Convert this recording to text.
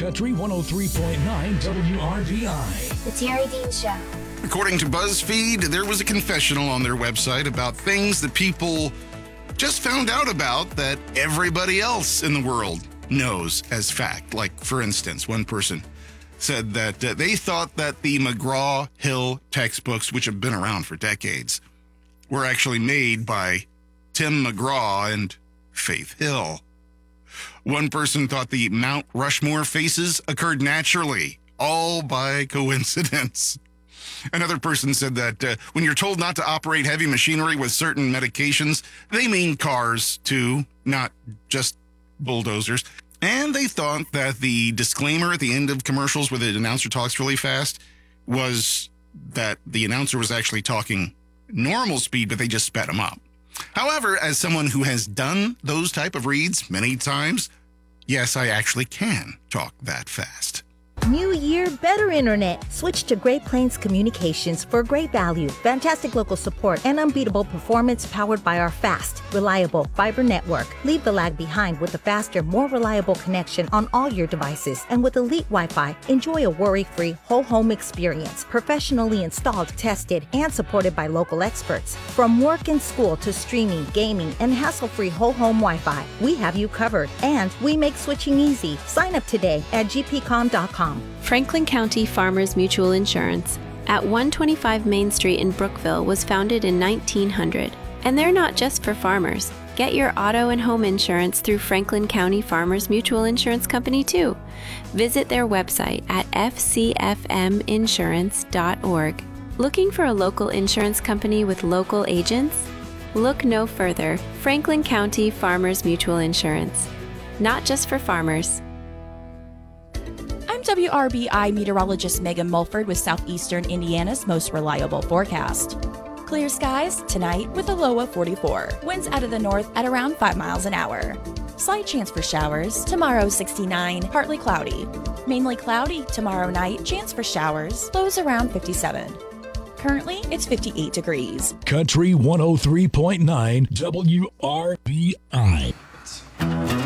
Country 103.9 WRBI. The Terry Dean Show. According to BuzzFeed, there was a confessional on their website about things that people just found out about that everybody else in the world knows as fact. Like, for instance, one person said that they thought that the McGraw-Hill textbooks, which have been around for decades, were actually made by Tim McGraw and Faith Hill. One person thought the Mount Rushmore faces occurred naturally, all by coincidence. Another person said that when you're told not to operate heavy machinery with certain medications, they mean cars too, not just bulldozers. And they thought that the disclaimer at the end of commercials where the announcer talks really fast was that the announcer was actually talking normal speed, but they just sped him up. However, as someone who has done those type of reads many times, yes, I actually can talk that fast. New year, better internet. Switch to Great Plains Communications for great value, fantastic local support, and unbeatable performance powered by our fast, reliable fiber network. Leave the lag behind with a faster, more reliable connection on all your devices. And with Elite Wi-Fi, enjoy a worry-free whole home experience, professionally installed, tested, and supported by local experts. From work and school to streaming, gaming, and hassle-free whole home Wi-Fi, we have you covered. And we make switching easy. Sign up today at gpcom.com. Franklin County Farmers Mutual Insurance at 125 Main Street in Brookville was founded in 1900. And they're not just for farmers. Get your auto and home insurance through Franklin County Farmers Mutual Insurance Company too. Visit their website at fcfminsurance.org. Looking for a local insurance company with local agents? Look no further. Franklin County Farmers Mutual Insurance. Not just for farmers. I'm WRBI meteorologist Megan Mulford with Southeastern Indiana's most reliable forecast. Clear skies tonight with a low of 44. Winds out of the north at around 5 miles an hour. Slight chance for showers. Tomorrow 69, partly cloudy. Mainly cloudy tomorrow night. Chance for showers. Lows around 57. Currently, it's 58 degrees. Country 103.9 WRBI.